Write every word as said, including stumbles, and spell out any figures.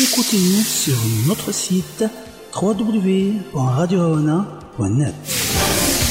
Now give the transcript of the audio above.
écoutez-nous sur notre site w w w point radio havana point net.